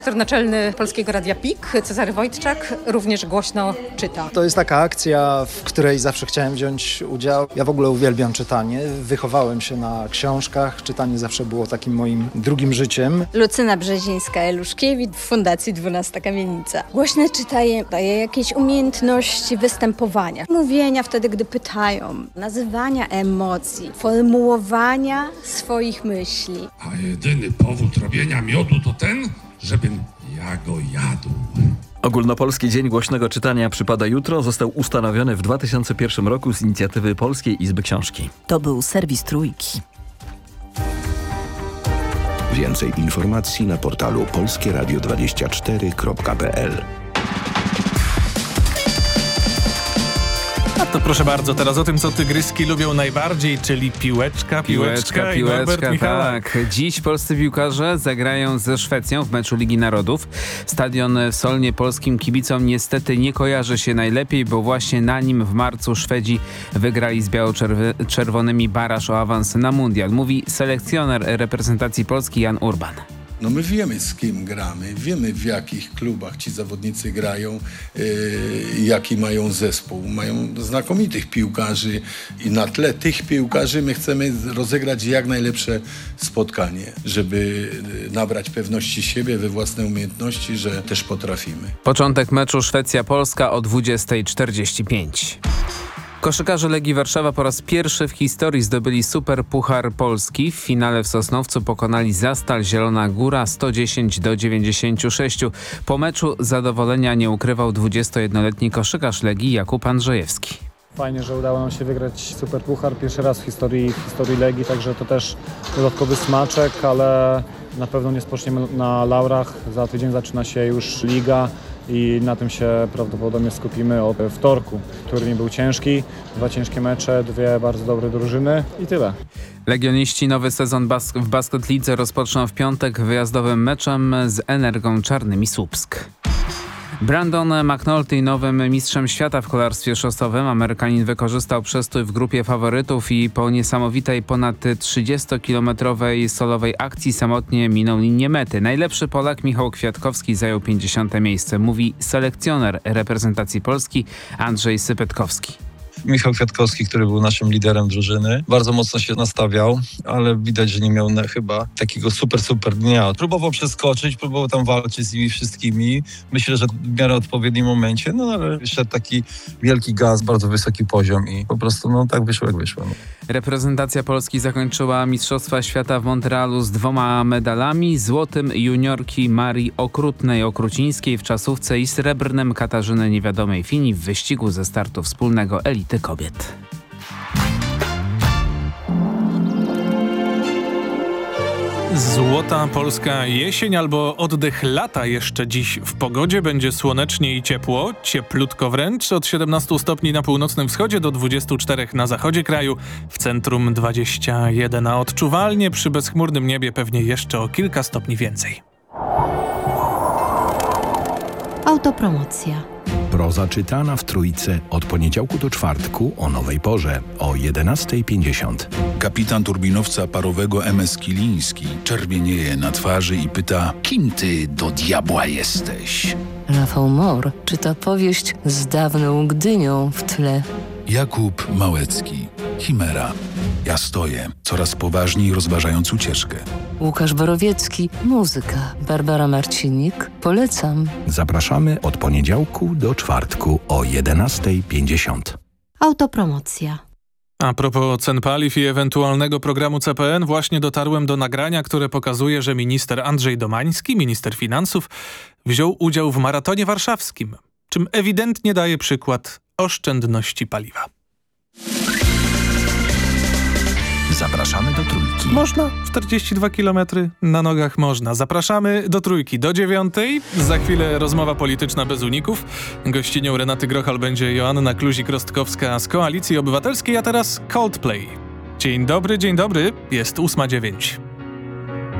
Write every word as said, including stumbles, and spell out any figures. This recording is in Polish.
Redaktor naczelny Polskiego Radia P I K, Cezary Wojtczak, również głośno czyta. To jest taka akcja, w której zawsze chciałem wziąć udział. Ja w ogóle uwielbiam czytanie. Wychowałem się na książkach. Czytanie zawsze było takim moim drugim życiem. Lucyna Brzezińska-Eluszkiewicz w Fundacji dwunasta Kamienica. Głośne czytanie daje jakieś umiejętności występowania, mówienia wtedy, gdy pytają, nazywania emocji, formułowania swoich myśli. A jedyny powód robienia miodu to ten, żebym ja go jadł. Ogólnopolski Dzień Głośnego Czytania przypada jutro. Został ustanowiony w dwa tysiące pierwszym roku z inicjatywy Polskiej Izby Książki. To był serwis Trójki. Więcej informacji na portalu polskie radio dwadzieścia cztery kropka p l. A to proszę bardzo, teraz o tym, co tygryski lubią najbardziej, czyli piłeczka, piłeczka, piłeczka, i Norbert tak. Dziś polscy piłkarze zagrają ze Szwecją w meczu Ligi Narodów. Stadion w Solnie polskim kibicom niestety nie kojarzy się najlepiej, bo właśnie na nim w marcu Szwedzi wygrali z biało-czerwonymi baraż o awans na mundial. Mówi selekcjoner reprezentacji Polski Jan Urban. No my wiemy, z kim gramy, wiemy, w jakich klubach ci zawodnicy grają, yy, jaki mają zespół. Mają znakomitych piłkarzy i na tle tych piłkarzy my chcemy rozegrać jak najlepsze spotkanie, żeby nabrać pewności siebie we własne umiejętności, że też potrafimy. Początek meczu Szwecja-Polska o dwudziesta czterdzieści pięć. Koszykarze Legii Warszawa po raz pierwszy w historii zdobyli Super Puchar Polski. W finale w Sosnowcu pokonali Zastal Zielona Góra sto dziesięć do dziewięćdziesięciu sześciu. Po meczu zadowolenia nie ukrywał dwudziestojednoletni koszykarz Legii Jakub Andrzejewski. Fajnie, że udało nam się wygrać Super Puchar pierwszy raz w historii, w historii Legii, także to też dodatkowy smaczek, ale na pewno nie spoczniemy na laurach. Za tydzień zaczyna się już Liga i na tym się prawdopodobnie skupimy od wtorku. Turniej był ciężki, dwa ciężkie mecze, dwie bardzo dobre drużyny i tyle. Legioniści nowy sezon bas- w Basket Lidze rozpoczną w piątek wyjazdowym meczem z Energą Czarnymi Słupsk. Brandon McNulty nowym mistrzem świata w kolarstwie szosowym. Amerykanin wykorzystał przestój w grupie faworytów i po niesamowitej ponad trzydziestokilometrowej solowej akcji samotnie minął linię mety. Najlepszy Polak Michał Kwiatkowski zajął pięćdziesiąte miejsce, mówi selekcjoner reprezentacji Polski Andrzej Sypetkowski. Michał Kwiatkowski, który był naszym liderem drużyny, bardzo mocno się nastawiał, ale widać, że nie miał na, chyba takiego super, super dnia. Próbował przeskoczyć, próbował tam walczyć z nimi wszystkimi. Myślę, że w miarę odpowiednim momencie, no ale szedł taki wielki gaz, bardzo wysoki poziom i po prostu no tak wyszło, jak wyszło. No. Reprezentacja Polski zakończyła Mistrzostwa Świata w Montrealu z dwoma medalami, złotym juniorki Marii Okrutnej-Okrucińskiej w czasówce i srebrnym Katarzyny Niewiadomej Fini w wyścigu ze startu wspólnego elity kobiet. Złota polska jesień albo oddech lata jeszcze dziś w pogodzie. Będzie słonecznie i ciepło, cieplutko wręcz, od siedemnastu stopni na północnym wschodzie do dwudziestu czterech na zachodzie kraju, w centrum dwadzieścia jeden, a odczuwalnie przy bezchmurnym niebie pewnie jeszcze o kilka stopni więcej. Autopromocja. Proza czytana w Trójce od poniedziałku do czwartku o nowej porze o jedenasta pięćdziesiąt. Kapitan turbinowca parowego M S Kiliński czerwienieje na twarzy i pyta: kim ty do diabła jesteś? Rafał Mor czyta powieść z dawną Gdynią w tle. Jakub Małecki, Chimera. Ja stoję, coraz poważniej rozważając ucieczkę. Łukasz Borowiecki, muzyka. Barbara Marcinik, polecam. Zapraszamy od poniedziałku do czwartku o jedenasta pięćdziesiąt. Autopromocja. A propos cen paliw i ewentualnego programu C P N, właśnie dotarłem do nagrania, które pokazuje, że minister Andrzej Domański, minister finansów, wziął udział w maratonie warszawskim, czym ewidentnie daje przykład oszczędności paliwa. Zapraszamy do Trójki. Można. czterdzieści dwa kilometry na nogach można. Zapraszamy do Trójki do dziewiątej. Za chwilę rozmowa polityczna bez uników. Gościnią Renaty Grochal będzie Joanna Kluzik-Rostkowska z Koalicji Obywatelskiej, a teraz Coldplay. Dzień dobry, dzień dobry. Jest ósma dziewięć.